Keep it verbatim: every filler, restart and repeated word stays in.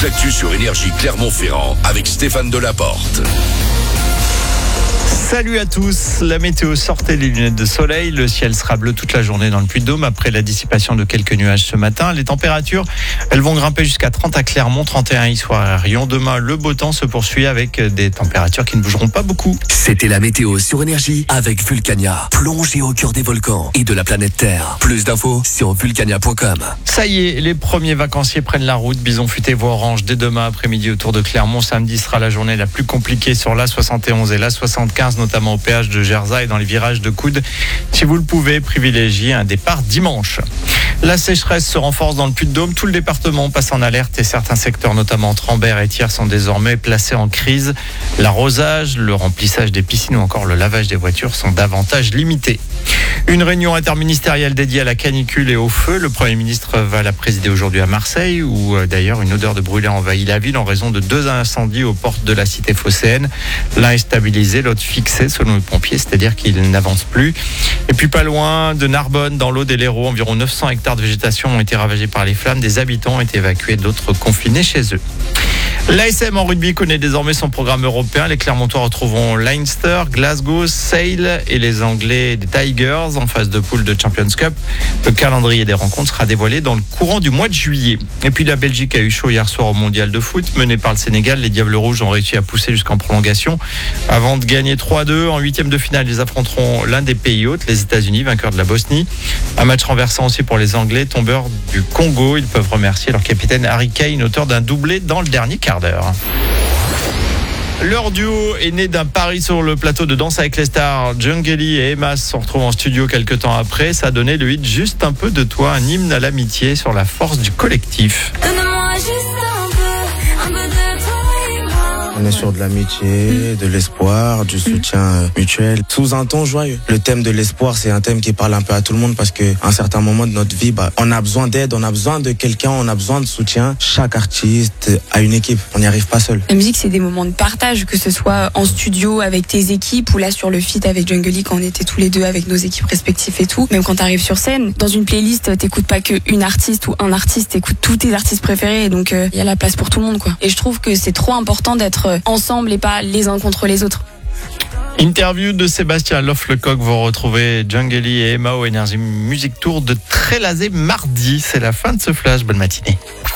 l'actu sur Énergie Clermont-Ferrand avec Stéphane Delaporte. Salut à tous, la météo, sortez les lunettes de soleil, le ciel sera bleu toute la journée dans le Puy-de-Dôme après la dissipation de quelques nuages ce matin. Les températures, elles vont grimper jusqu'à trente à Clermont, trente et un hier à Rion. Demain, le beau temps se poursuit avec des températures qui ne bougeront pas beaucoup. C'était la météo sur Énergie avec Vulcania. Plongez au cœur des volcans et de la planète Terre. Plus d'infos sur vulcania point com. Ça y est, les premiers vacanciers prennent la route. Bison futé voie orange dès demain après-midi autour de Clermont. Samedi sera la journée la plus compliquée sur l'A soixante et onze et l'A soixante-quinze, notamment au péage de Jersey et dans les virages de Coude. Si vous le pouvez, privilégiez un départ dimanche. La sécheresse se renforce dans le Puy-de-Dôme. Tout le département passe en alerte et certains secteurs, notamment Trambert et Thiers, sont désormais placés en crise. L'arrosage, le remplissage des piscines ou encore le lavage des voitures sont davantage limités. Une réunion interministérielle dédiée à la canicule et au feu. Le Premier ministre va la présider aujourd'hui à Marseille, où euh, d'ailleurs une odeur de brûlé envahit la ville en raison de deux incendies aux portes de la cité phocéenne. L'un est stabilisé, l'autre fixé selon les pompiers, c'est-à-dire qu'il n'avance plus. Et puis pas loin de Narbonne, dans l'Aude et l'Hérault, environ neuf cents hectares de végétation ont été ravagés par les flammes. Des habitants ont été évacués, d'autres confinés chez eux. L'A S M en rugby connaît désormais son programme européen. Les Clermontois retrouveront Leinster, Glasgow, Sale et les Anglais des Tigers en phase de poule de Champions Cup. Le calendrier des rencontres sera dévoilé dans le courant du mois de juillet. Et puis la Belgique a eu chaud hier soir au mondial de foot. Mené par le Sénégal, les Diables Rouges ont réussi à pousser jusqu'en prolongation avant de gagner trois à deux. En huitième de finale, ils affronteront l'un des pays hôtes, les États-Unis, vainqueurs de la Bosnie. Un match renversant aussi pour les Anglais, tombeurs du Congo. Ils peuvent remercier leur capitaine Harry Kane, auteur d'un doublé dans le dernier quart d'heure. Leur duo est né d'un pari sur le plateau de Danse avec les stars. Djungeli et Emma se retrouvent en studio quelques temps après. Ça a donné le hit Juste un peu de toi, un hymne à l'amitié sur la force du collectif. Donne-moi juste un peu, un peu de toi et moi. On est sur de l'amitié, de l'espoir, du soutien mutuel, sous un ton joyeux. Le thème de l'espoir, c'est un thème qui parle un peu à tout le monde parce qu'à un certain moment de notre vie, bah, on a besoin d'aide, on a besoin de quelqu'un, on a besoin de soutien. Chaque artiste a une équipe, on n'y arrive pas seul. La musique, c'est des moments de partage, que ce soit en studio avec tes équipes ou là sur le feat avec Djungeli quand on était tous les deux avec nos équipes respectives et tout. Même quand t'arrives sur scène, dans une playlist, t'écoutes pas qu'une artiste ou un artiste, t'écoutes tous tes artistes préférés et donc il euh, y a la place pour tout le monde, quoi. Et je trouve que c'est trop important d'être ensemble et pas les uns contre les autres. Interview de Sébastien Loff-Lecoq. Vous retrouvez Djungeli et Emma au Énergie Music Tour de Trélazé mardi. C'est la fin de ce flash. Bonne matinée.